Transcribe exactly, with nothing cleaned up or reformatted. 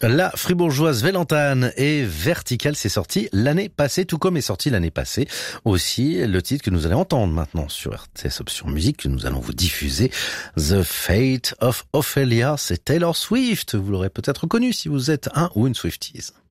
La fribourgeoise Vélentane et Vertical, c'est sorti l'année passée, tout comme est sorti l'année passée aussi le titre que nous allons entendre maintenant sur R T S Option Musique, que nous allons vous diffuser, The Fate of Ophelia, c'est Taylor Swift. Vous l'aurez peut-être connu si vous êtes un ou une Swifties.